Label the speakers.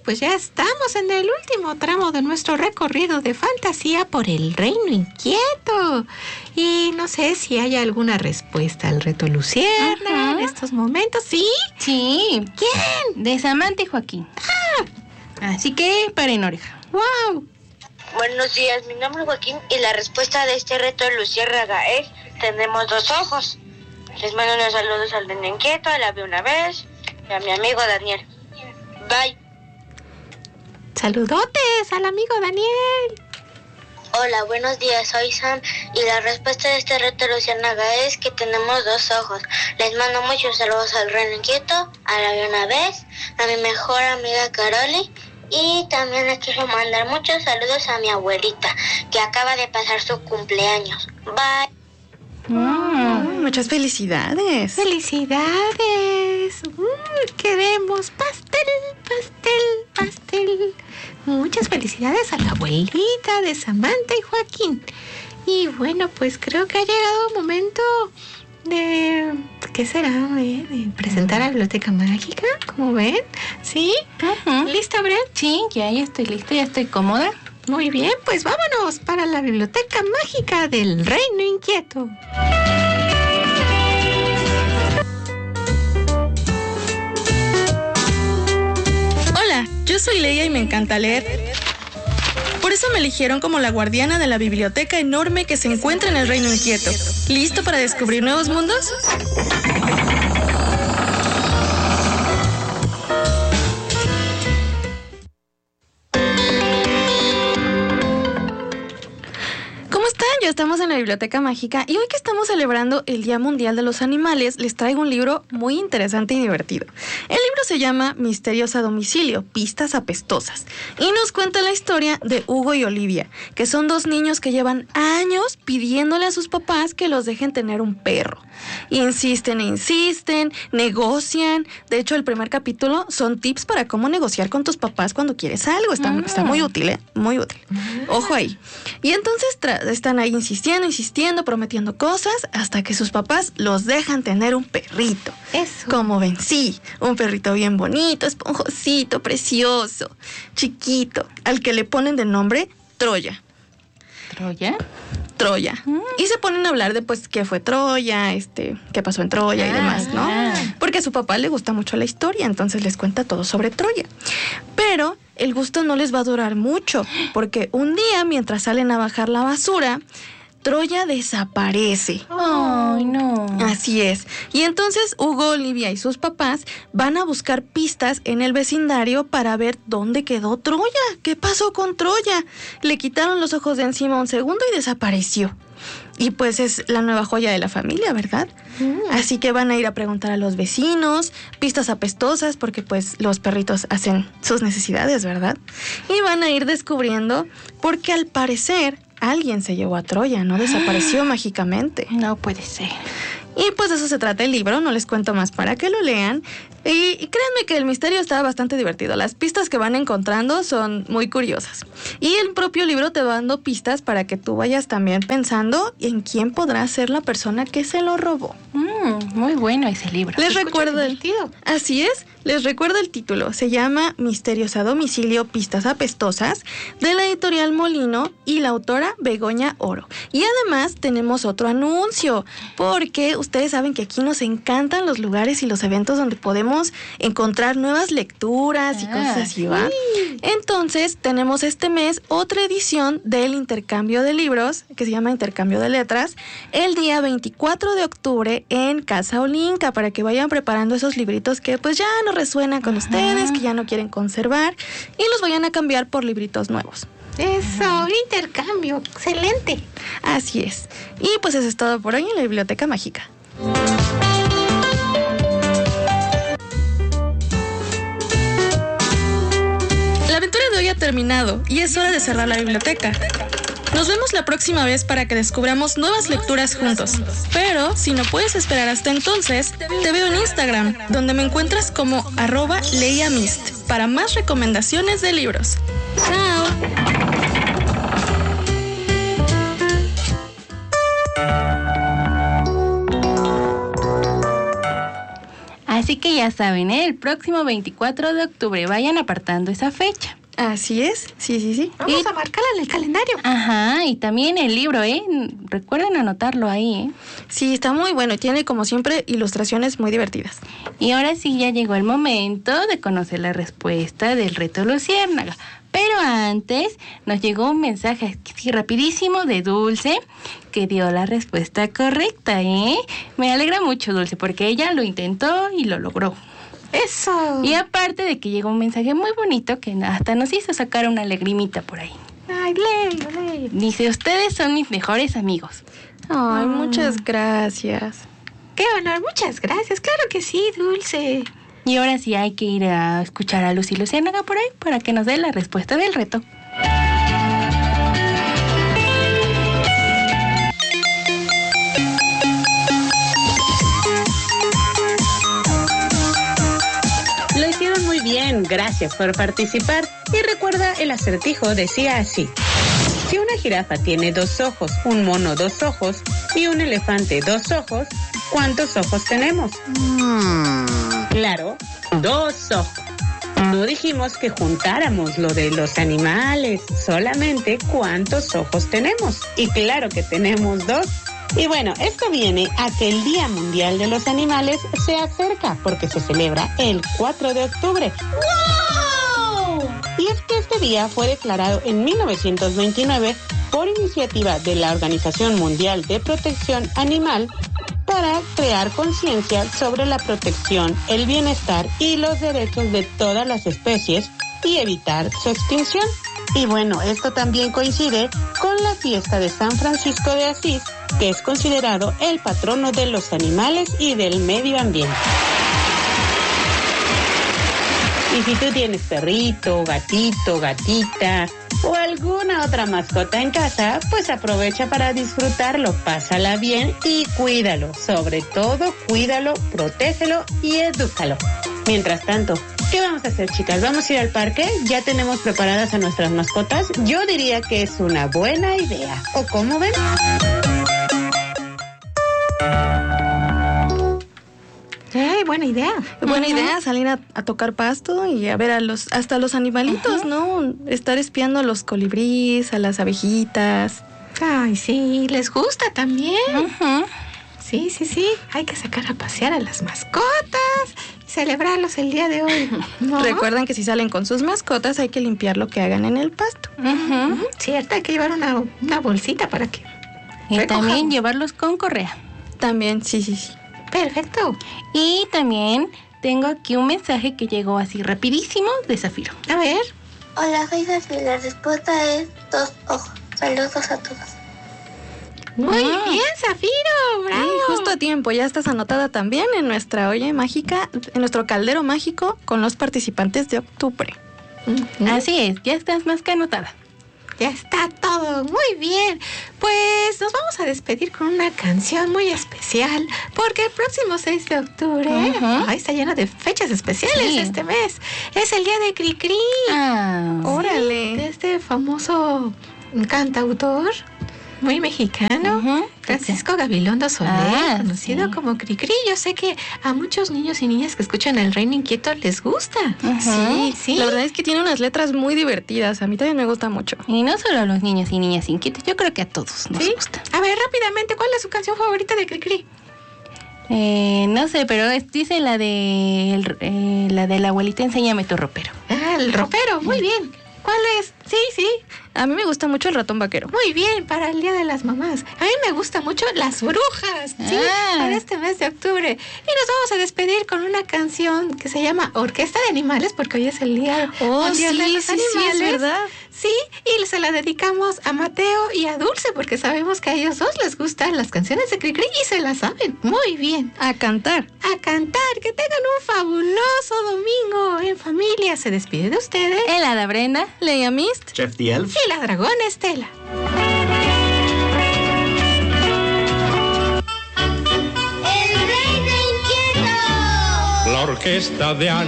Speaker 1: pues ya estamos en el último tramo de nuestro recorrido de fantasía por el Reino Inquieto. Y no sé si hay alguna respuesta al reto Luciérnaga en estos momentos. ¿Sí?
Speaker 2: Sí.
Speaker 1: ¿Quién?
Speaker 2: De Samantha y Joaquín. Así que paren oreja.
Speaker 1: ¡Wow!
Speaker 3: Buenos días, mi nombre es Joaquín y la respuesta de este reto de Luciérnaga es: tenemos dos ojos. Les mando unos saludos al Reino Inquieto, la vi una vez, y a mi amigo Daniel. Bye.
Speaker 1: Saludotes al amigo Daniel.
Speaker 3: Hola, buenos días, soy Sam y la respuesta de este reto de Luciérnaga es que tenemos dos ojos. Les mando muchos saludos al Reino Inquieto, a la vi una vez, a mi mejor amiga Caroli, y también les quiero mandar muchos saludos a mi abuelita, que acaba de pasar su cumpleaños. Bye.
Speaker 4: Muchas felicidades.
Speaker 1: ¡Felicidades! Queremos pastel, pastel, pastel. Muchas felicidades a la abuelita de Samantha y Joaquín. Y bueno, pues creo que ha llegado el momento de... ¿Qué será? De presentar a la Biblioteca Mágica, ¿cómo ven? ¿Sí? ¿Lista, Bren?
Speaker 2: Sí, ya estoy lista, ya estoy cómoda.
Speaker 1: Muy bien, pues vámonos para la Biblioteca Mágica del Reino Inquieto.
Speaker 4: Hola, yo soy Leia y me encanta leer. Por eso me eligieron como la guardiana de la biblioteca enorme que se encuentra en el Reino Inquieto. ¿Listo para descubrir nuevos mundos? Ya estamos en la Biblioteca Mágica y hoy que estamos celebrando el Día Mundial de los Animales, les traigo un libro muy interesante y divertido. El libro se llama Misterios a domicilio, pistas apestosas, y nos cuenta la historia de Hugo y Olivia, que son dos niños que llevan años pidiéndole a sus papás que los dejen tener un perro. Insisten e insisten, negocian. De hecho, el primer capítulo son tips para cómo negociar con tus papás cuando quieres algo. Está muy útil, muy útil. Ojo ahí. Y entonces están ahí insistiendo, prometiendo cosas, hasta que sus papás los dejan tener un perrito.
Speaker 1: Eso.
Speaker 4: Como ven, sí, un perrito bien bonito, esponjosito, precioso, chiquito, al que le ponen de nombre Troya.
Speaker 2: ¿Troya?
Speaker 4: Troya. Y se ponen a hablar de, pues, qué fue Troya, qué pasó en Troya y demás, ¿no? Porque a su papá le gusta mucho la historia, entonces les cuenta todo sobre Troya. Pero el gusto no les va a durar mucho, porque un día, mientras salen a bajar la basura, Troya desaparece.
Speaker 2: ¡Ay, no!
Speaker 4: Así es. Y entonces Hugo, Olivia y sus papás van a buscar pistas en el vecindario para ver dónde quedó Troya. ¿Qué pasó con Troya? Le quitaron los ojos de encima un segundo y desapareció. Y pues es la nueva joya de la familia, ¿verdad? Así que van a ir a preguntar a los vecinos, pistas apestosas, porque pues los perritos hacen sus necesidades, ¿verdad? Y van a ir descubriendo, porque al parecer alguien se llevó a Troya, no desapareció mágicamente.
Speaker 2: No puede ser.
Speaker 4: Y pues de eso se trata el libro, no les cuento más para que lo lean. Y créanme que el misterio está bastante divertido. Las pistas que van encontrando son muy curiosas. Y el propio libro te va dando pistas para que tú vayas también pensando en quién podrá ser la persona que se lo robó.
Speaker 2: Muy bueno ese libro.
Speaker 4: Les recuerdo Así es, les recuerdo el título. Se llama Misterios a domicilio, pistas apestosas, de la editorial Molino y la autora Begoña Oro. Y además tenemos otro anuncio, porque ustedes saben que aquí nos encantan los lugares y los eventos donde podemos encontrar nuevas lecturas y cosas así, ¿va? Sí. Entonces tenemos este mes otra edición del intercambio de libros, que se llama Intercambio de Letras, el día 24 de octubre en Casa Olinka, para que vayan preparando esos libritos que pues ya no resuenan con ustedes, que ya no quieren conservar, y los vayan a cambiar por libritos nuevos.
Speaker 1: Eso, intercambio, excelente.
Speaker 4: Así es. Y pues eso es todo por hoy en la Biblioteca Mágica. La aventura de hoy ha terminado y es hora de cerrar la biblioteca. Nos vemos la próxima vez para que descubramos nuevas lecturas juntos. Pero si no puedes esperar hasta entonces, te veo en Instagram, donde me encuentras como @leiamist para más recomendaciones de libros. ¡Chao!
Speaker 2: Así que ya saben, el próximo 24 de octubre, vayan apartando esa fecha.
Speaker 4: Así es, sí.
Speaker 1: Vamos a marcarla en el calendario.
Speaker 2: Ajá, y también el libro, recuerden anotarlo ahí,
Speaker 4: Sí, está muy bueno y tiene, como siempre, ilustraciones muy divertidas.
Speaker 2: Y ahora sí ya llegó el momento de conocer la respuesta del reto Luciérnaga. Pero antes nos llegó un mensaje así rapidísimo de Dulce, que dio la respuesta correcta, Me alegra mucho, Dulce, porque ella lo intentó y lo logró.
Speaker 1: ¡Eso!
Speaker 2: Y aparte de que llegó un mensaje muy bonito que hasta nos hizo sacar una lagrimita por ahí.
Speaker 1: ¡Ay, léelo!
Speaker 2: Dice, ustedes son mis mejores amigos.
Speaker 4: Ay, muchas gracias.
Speaker 1: ¡Qué honor! Muchas gracias. Claro que sí, Dulce.
Speaker 2: Y ahora sí hay que ir a escuchar a Lucy Luciérnaga por ahí para que nos dé la respuesta del reto.
Speaker 5: Lo hicieron muy bien, gracias por participar. Y recuerda, el acertijo decía así: si una jirafa tiene 2 ojos, un mono 2 ojos y un elefante 2 ojos, ¿cuántos ojos tenemos? Claro, 2 ojos. No dijimos que juntáramos lo de los animales, solamente cuántos ojos tenemos. Y claro que tenemos 2. Y bueno, esto viene a que el Día Mundial de los Animales se acerca porque se celebra el 4 de octubre. ¡Wow! Y es que este día fue declarado en 1929 por iniciativa de la Organización Mundial de Protección Animal para crear conciencia sobre la protección, el bienestar y los derechos de todas las especies y evitar su extinción. Y bueno, esto también coincide con la fiesta de San Francisco de Asís, que es considerado el patrono de los animales y del medio ambiente. Y si tú tienes perrito, gatito, gatita o alguna otra mascota en casa, pues aprovecha para disfrutarlo, pásala bien y cuídalo. Sobre todo, cuídalo, protégelo y edúcalo. Mientras tanto, ¿qué vamos a hacer, chicas? ¿Vamos a ir al parque? ¿Ya tenemos preparadas a nuestras mascotas? Yo diría que es una buena idea. ¿O cómo ven?
Speaker 1: Buena idea.
Speaker 4: Buena idea, salir a tocar pasto y a ver hasta los animalitos, ¿no? Estar espiando a los colibríes, a las abejitas.
Speaker 1: Ay, sí, les gusta también. Sí. Hay que sacar a pasear a las mascotas y celebrarlos el día de hoy, ¿no?
Speaker 4: Recuerden que si salen con sus mascotas hay que limpiar lo que hagan en el pasto.
Speaker 1: Cierto, hay que llevar una bolsita para que
Speaker 2: y también llevarlos con correa.
Speaker 4: También, sí.
Speaker 1: Perfecto.
Speaker 2: Y también tengo aquí un mensaje que llegó así rapidísimo de Zafiro.
Speaker 1: A ver.
Speaker 3: Hola, soy Zafiro. La respuesta es 2 ojos. Saludos a todos.
Speaker 1: Muy bien, Zafiro. ¡Bravo!
Speaker 4: Sí, justo a tiempo. Ya estás anotada también en nuestra olla mágica, en nuestro caldero mágico con los participantes de octubre.
Speaker 2: Así es, ya estás más que anotada.
Speaker 1: Ya está todo muy bien. Pues nos vamos a despedir con una canción muy especial, porque el próximo 6 de octubre está lleno de fechas especiales este mes. Es el día de Cricri.
Speaker 4: ¡Órale!
Speaker 1: De este famoso cantautor muy mexicano, Francisco Gabilondo Soler, conocido como Cricri. Yo sé que a muchos niños y niñas que escuchan El Reino Inquieto les gusta. Sí.
Speaker 4: La verdad es que tiene unas letras muy divertidas. A mí también me gusta mucho.
Speaker 2: Y no solo a los niños y niñas inquietos, yo creo que a todos nos gusta.
Speaker 1: A ver, rápidamente, ¿cuál es su canción favorita de Cricri?
Speaker 2: No sé, pero dice la de la abuelita, enséñame tu ropero.
Speaker 1: El ropero, muy bien. ¿Cuál es? Sí.
Speaker 4: A mí me gusta mucho El Ratón Vaquero.
Speaker 1: Muy bien, para el Día de las Mamás. A mí me gusta mucho Las Brujas, para este mes de octubre. Y nos vamos a despedir con una canción que se llama Orquesta de Animales, porque hoy es el Día Mundial de los Animales.
Speaker 4: Sí, es verdad.
Speaker 1: Sí, y se la dedicamos a Mateo y a Dulce, porque sabemos que a ellos dos les gustan las canciones de Cricri y se las saben muy bien.
Speaker 4: A cantar.
Speaker 1: Que tengan un fabuloso domingo en familia. Se despide de ustedes
Speaker 2: el Hada Brenda,
Speaker 4: Leia Mist,
Speaker 6: Chef the Elf
Speaker 1: y la Dragón Estela.
Speaker 3: ¡El Reino Inquieto!
Speaker 7: La orquesta de